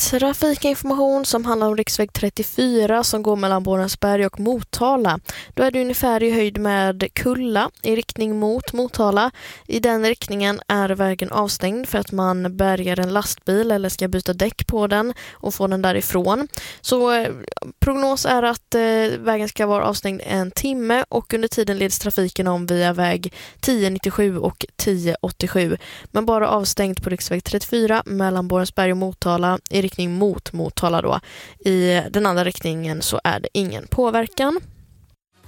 trafikinformation som handlar om riksväg 34 som går mellan Borensberg och Motala. Då är det ungefär i höjd med Kulla i riktning mot Motala. I den riktningen är vägen avstängd för att man bärgar en lastbil eller ska byta däck på den och få den därifrån. Så prognos är att vägen ska vara avstängd en timme och under tiden leds trafiken om via väg 1097 och 1087. Men bara avstängt på riksväg 34 mellan Borensberg och Motala i riktning mot Motala då. I den andra riktningen så är det ingen påverkan.